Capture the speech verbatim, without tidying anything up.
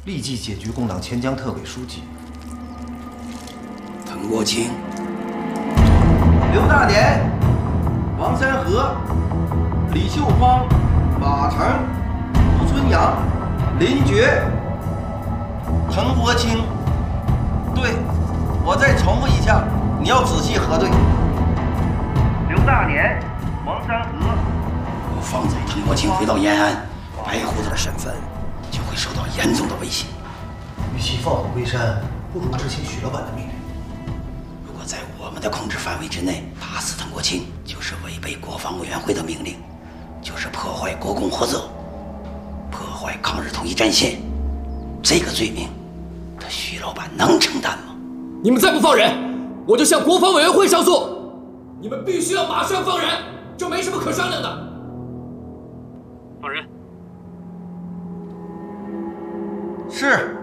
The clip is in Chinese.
立即解决共党钱江特委书记滕国清、 刘大年、王山河、李秀芳、马成、吴春阳、林觉、滕国清。对，我再重复一下，你要仔细核对。刘大年、王山河。 我放走滕国清回到延安，白胡子的身份就会受到严重的威胁。 与其放虎归山，不如执行许老板的命令。 如果在我们的控制范围之内打死滕国清，就是违背国防委员会的命令，就是破坏国共合作，破坏抗日统一战线。这个罪名，他许老板能承担吗？ 你们再不放人，我就向国防委员会上诉。你们必须要马上放人，这没什么可商量的。 放人。 是。